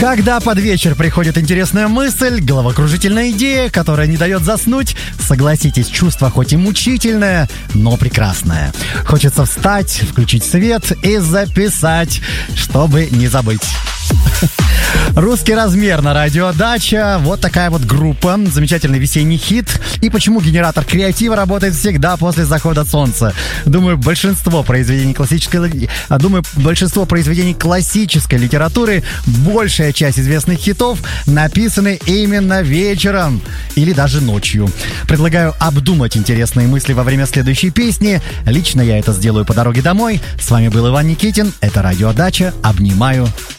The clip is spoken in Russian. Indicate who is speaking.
Speaker 1: Когда под вечер приходит интересная мысль, головокружительная идея, которая не дает заснуть, согласитесь, чувство хоть и мучительное, но прекрасное. Хочется встать, включить свет и записать, чтобы не забыть. «Русский размер» на радио «Дача». Вот такая вот группа. Замечательный весенний хит. И почему генератор креатива работает всегда после захода солнца? Думаю, большинство произведений классической литературы, большая часть известных хитов написаны именно вечером или даже ночью. Предлагаю обдумать интересные мысли во время следующей песни. Лично я это сделаю по дороге домой. С вами был Иван Никитин. Это радио «Дача». Обнимаю.